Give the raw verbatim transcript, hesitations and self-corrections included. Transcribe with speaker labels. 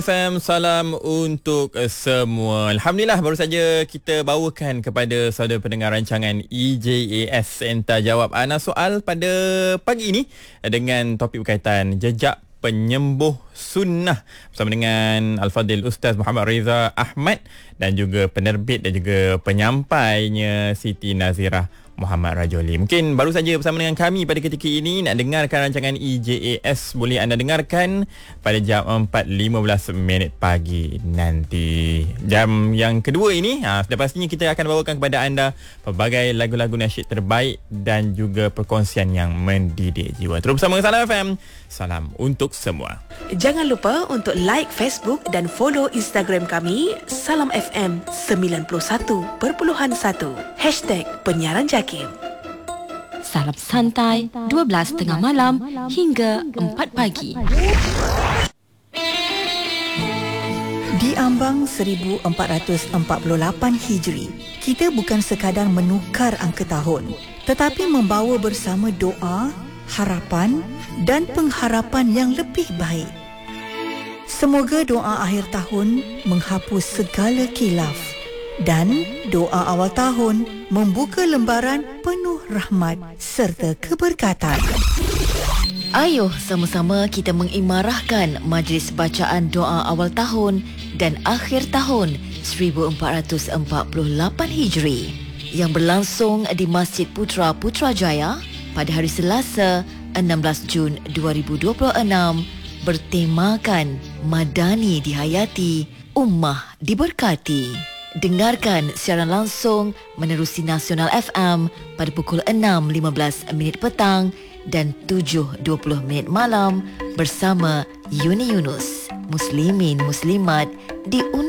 Speaker 1: F M, salam untuk semua. Alhamdulillah, baru saja kita bawakan kepada saudara pendengar rancangan E J A S Entah Jawab Ana Soal pada pagi ini dengan topik berkaitan jejak penyembuh sunnah bersama dengan Al-Fadhil Ustaz Muhammad Reza Ahmad dan juga penerbit dan juga penyampainya Siti Nazirah Muhammad Rajoli. Mungkin baru saja bersama dengan kami pada ketika ini nak dengarkan rancangan E J A S, boleh anda dengarkan pada jam empat lima belas minit pagi nanti. Jam yang kedua ini, ha, sudah pastinya kita akan bawakan kepada anda pelbagai lagu-lagu nasyid terbaik dan juga perkongsian yang mendidik jiwa. Terus bersama Salam F M. Salam untuk semua.
Speaker 2: Jangan lupa untuk like Facebook dan follow Instagram kami Salam F M sembilan puluh satu perpuluhan satu Hashtag Penyiaran Jakim.
Speaker 3: Salam santai dua belas tengah malam hingga empat pagi.
Speaker 4: Di ambang seribu empat ratus empat puluh lapan Hijri, kita bukan sekadar menukar angka tahun, tetapi membawa bersama doa, harapan dan pengharapan yang lebih baik. Semoga doa akhir tahun menghapus segala khilaf dan doa awal tahun membuka lembaran penuh rahmat serta keberkatan.
Speaker 3: Ayuh sama-sama kita mengimarahkan majlis bacaan doa awal tahun dan akhir tahun seribu empat ratus empat puluh lapan Hijri yang berlangsung di Masjid Putra Putrajaya pada hari Selasa enam belas Jun dua ribu dua puluh enam bertemakan Madani dihayati, Ummah diberkati. Dengarkan siaran langsung menerusi Nasional F M pada pukul enam lima belas minit petang dan tujuh dua puluh minit malam bersama Yuni Yunus, Muslimin Muslimat di